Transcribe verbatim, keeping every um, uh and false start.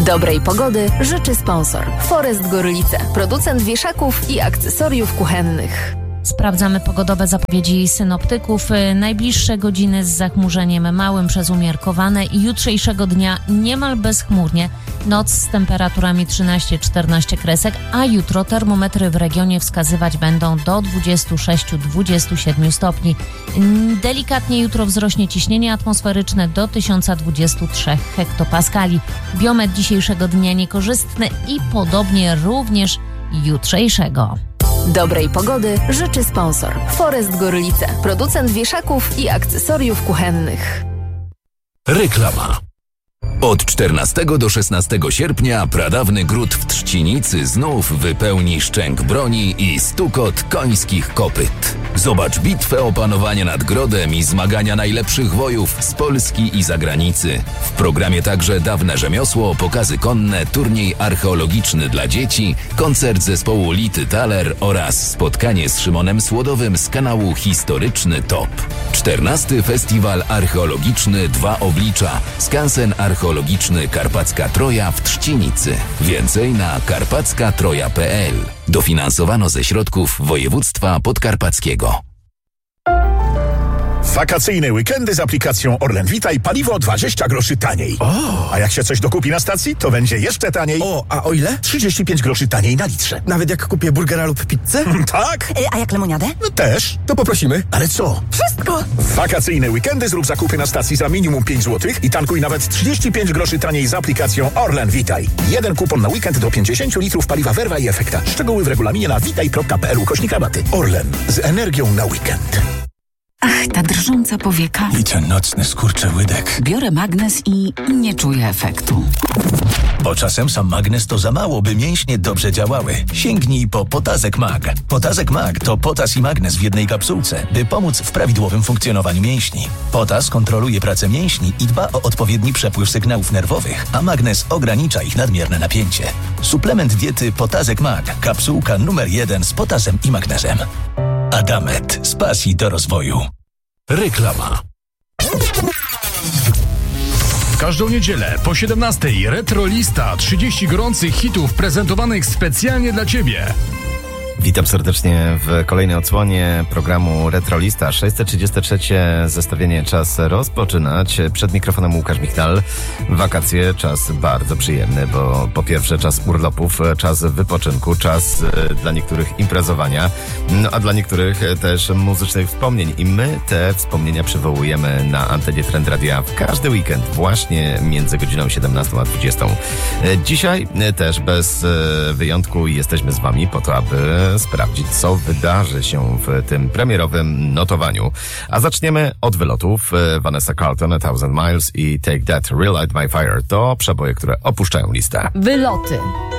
Dobrej pogody życzy sponsor Forest Gorlice, producent wieszaków i akcesoriów kuchennych. Sprawdzamy pogodowe zapowiedzi synoptyków. Najbliższe godziny z zachmurzeniem małym przez umiarkowane i jutrzejszego dnia niemal bezchmurnie. Noc z temperaturami trzynaście czternaście kresek, a jutro termometry w regionie wskazywać będą do dwadzieścia sześć dwadzieścia siedem stopni. Delikatnie jutro wzrośnie ciśnienie atmosferyczne do tysiąc dwadzieścia trzy hektopaskali. Biometr dzisiejszego dnia niekorzystny i podobnie również jutrzejszego. Dobrej pogody życzy sponsor Forest Gorlice, producent wieszaków i akcesoriów kuchennych. Reklama. Od czternastego do szesnastego sierpnia pradawny gród w Trzcinicy znów wypełni szczęk broni i stukot końskich kopyt. Zobacz bitwę o panowanie nad grodem i zmagania najlepszych wojów z Polski i zagranicy. W programie także dawne rzemiosło, pokazy konne, turniej archeologiczny dla dzieci, koncert zespołu Lity Thaler oraz spotkanie z Szymonem Słodowym z kanału Historyczny Top. czternasty Festiwal Archeologiczny Dwa Oblicza. Skansen Archeologiczny Karpacka Troja w Trzcinicy. Więcej na karpacka troja kropka p l. Dofinansowano ze środków województwa podkarpackiego. Wakacyjne weekendy z aplikacją Orlen Vitaj paliwo dwadzieścia groszy taniej. O! A jak się coś dokupi na stacji, to będzie jeszcze taniej. O, a o ile? trzydzieści pięć groszy taniej na litrze. Nawet jak kupię burgera lub pizzę? Tak? A jak lemoniadę? No też. To poprosimy. Ale co? Wszystko! W wakacyjne weekendy zrób zakupy na stacji za minimum pięć złotych i tankuj nawet trzydzieści pięć groszy taniej z aplikacją Orlen Vitaj. Jeden kupon na weekend do pięćdziesiąt litrów paliwa Verva i Efekta. Szczegóły w regulaminie na witaj kropka p l ukośnik rabaty. Orlen. Z energią na weekend. Ach, ta drżąca powieka. I ten nocny skurczy łydek. Biorę magnes i nie czuję efektu. Bo czasem sam magnes to za mało, by mięśnie dobrze działały. Sięgnij po Potazek Mag. Potazek Mag to potas i magnes w jednej kapsułce, by pomóc w prawidłowym funkcjonowaniu mięśni. Potas kontroluje pracę mięśni i dba o odpowiedni przepływ sygnałów nerwowych, a magnes ogranicza ich nadmierne napięcie. Suplement diety Potazek Mag. Kapsułka numer jeden z potasem i magnezem. Adamet. Z pasji do rozwoju. Reklama. W każdą niedzielę po siedemnastej Retrolista, trzydzieści gorących hitów prezentowanych specjalnie dla Ciebie. Witam serdecznie w kolejnej odsłonie programu Retrolista. sześćset trzydzieste trzecie zestawienie, czas rozpoczynać. Przed mikrofonem Łukasz Michtal. Wakacje, czas bardzo przyjemny, bo po pierwsze czas urlopów, czas wypoczynku, czas dla niektórych imprezowania, no a dla niektórych też muzycznych wspomnień. I my te wspomnienia przywołujemy na antenie Trend Radia w każdy weekend, właśnie między godziną siedemnastą a dwudziestą. Dzisiaj też bez wyjątku jesteśmy z Wami po to, aby sprawdzić, co wydarzy się w tym premierowym notowaniu. A zaczniemy od wylotów. Vanessa Carlton, A Thousand Miles i Take That, Relight My Fire to przeboje, które opuszczają listę. Wyloty.